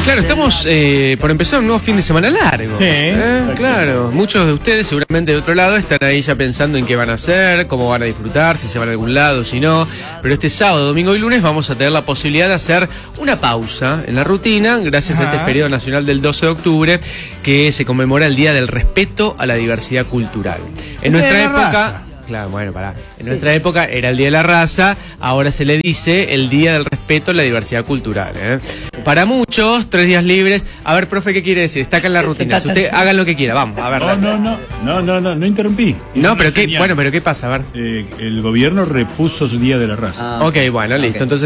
Claro, estamos por empezar un nuevo fin de semana largo. Sí, claro. Muchos de ustedes, seguramente de otro lado, están ahí ya pensando en qué van a hacer, cómo van a disfrutar, si se van a algún lado, si no. Pero este sábado, domingo y lunes vamos a tener la posibilidad de hacer una pausa en la rutina, gracias a este periodo nacional del 12 de octubre, que se conmemora el Día del Respeto a la Diversidad Cultural. En nuestra época... Claro, bueno, pará. En nuestra época era el Día de la Raza, ahora se le dice el Día del Respeto a la Diversidad Cultural. Para muchos, 3 días libres. A ver, profe, ¿qué quiere decir? Está acá en la rutina. Si usted hagan lo que quiera, vamos, a ver. No interrumpí. No, pero ¿qué, bueno, pero ¿qué pasa? A ver. El gobierno repuso su Día de la Raza. Ok, bueno, listo. Entonces